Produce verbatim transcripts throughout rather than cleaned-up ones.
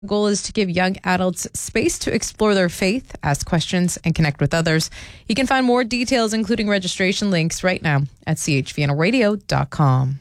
The goal is to give young adults space to explore their faith, ask questions, and connect with others. You can find more details, including registration links, right now at c h v n radio dot com.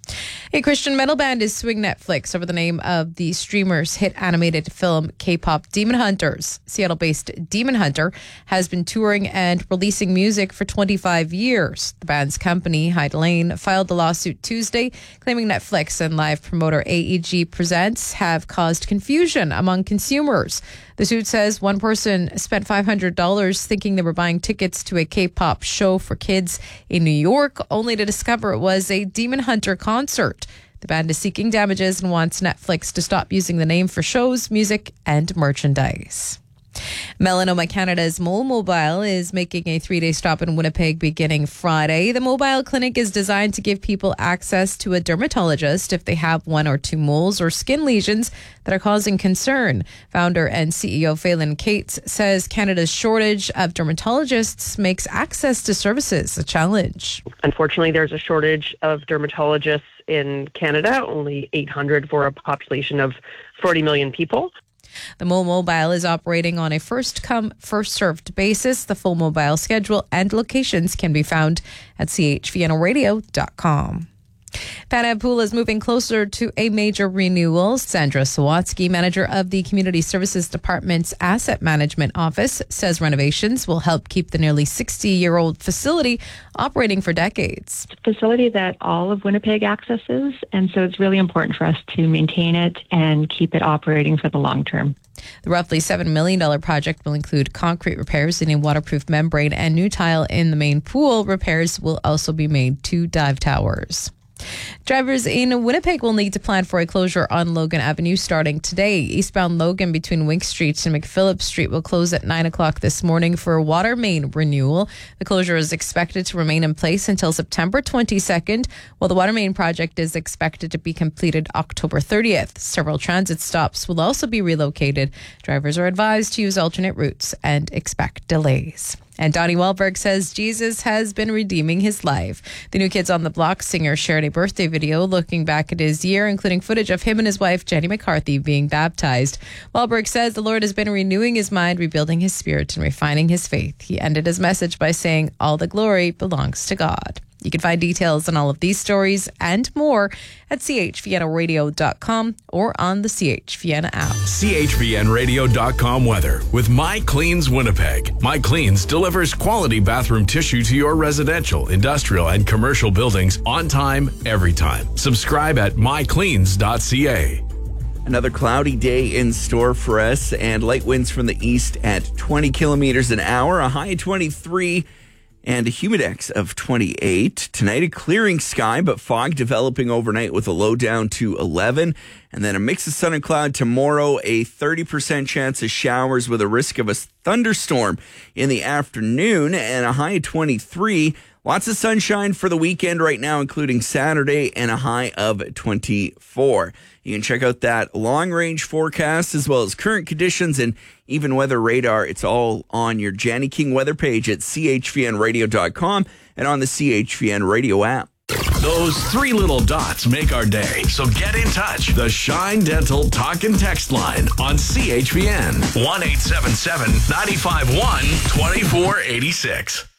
A Christian metal band is suing Netflix over the name of the streamer's hit animated film K-pop Demon Hunters. Seattle-based Demon Hunter has been touring and releasing music for twenty-five years. The band's company, Hyde Lane, filed the lawsuit Tuesday, claiming Netflix and live promoter A E G Presents have caused confusion among consumers. The suit says one person spent five hundred dollars thinking they were buying tickets to a K-pop show for kids in New York, only to discover it was a Demon Hunter concert. The band is seeking damages and wants Netflix to stop using the name for shows, music, and merchandise. Melanoma Canada's Mole Mobile is making a three-day stop in Winnipeg beginning Friday. The mobile clinic is designed to give people access to a dermatologist if they have one or two moles or skin lesions that are causing concern. Founder and C E O Phelan Cates says Canada's shortage of dermatologists makes access to services a challenge. Unfortunately, there's a shortage of dermatologists in Canada, only eight hundred for a population of forty million people. The Mole Mobile is operating on a first-come, first-served basis. The full mobile schedule and locations can be found at c h v n radio dot com. Panapool is moving closer to a major renewal. Sandra Sawatsky, manager of the Community Services Department's Asset Management Office, says renovations will help keep the nearly sixty-year-old facility operating for decades. It's a facility that all of Winnipeg accesses, and so it's really important for us to maintain it and keep it operating for the long term. The roughly seven million dollars project will include concrete repairs in a waterproof membrane and new tile in the main pool. Repairs will also be made to dive towers. Drivers in Winnipeg will need to plan for a closure on Logan Avenue starting today. Eastbound Logan between Wink Street and McPhillips Street will close at nine o'clock this morning for a water main renewal. The closure is expected to remain in place until September twenty-second, while the water main project is expected to be completed October thirtieth. Several transit stops will also be relocated. Drivers are advised to use alternate routes and expect delays. And Donnie Wahlberg says Jesus has been redeeming his life. The New Kids on the Block singer shared a birthday video looking back at his year, including footage of him and his wife, Jenny McCarthy, being baptized. Wahlberg says the Lord has been renewing his mind, rebuilding his spirit, and refining his faith. He ended his message by saying, "All the glory belongs to God." You can find details on all of these stories and more at c h v n radio dot com or on the C H V N app. c h v n radio dot com weather with My Cleans Winnipeg. My Cleans delivers quality bathroom tissue to your residential, industrial, and commercial buildings on time, every time. Subscribe at my cleans dot c a. Another cloudy day in store for us, and light winds from the east at twenty kilometers an hour, a high of twenty-three. And a humidex of twenty-eight. Tonight, a clearing sky, but fog developing overnight with a low down to eleven. And then a mix of sun and cloud tomorrow, a thirty percent chance of showers with a risk of a thunderstorm in the afternoon, and a high of twenty-three. Lots of sunshine for the weekend right now, including Saturday, and a high of twenty-four. You can check out that long-range forecast as well as current conditions and even weather radar. It's all on your Janny King weather page at c h v n radio dot com and on the C H V N radio app. Those three little dots make our day. So get in touch. The Shine Dental Talk and Text line on C H V N. one eight seven seven, nine five one, two four eight six.